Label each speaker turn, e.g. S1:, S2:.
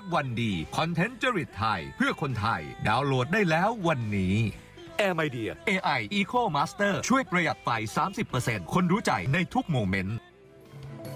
S1: วันดีคอนเทนต์จริตไทยเพื่อคนไทยดาวน์โหลดได้แล้ววันนี้ Air My Dear AI Eco Master ช่วยประหยัดไฟ 30% คนรู้ใจในทุกโมเมนต์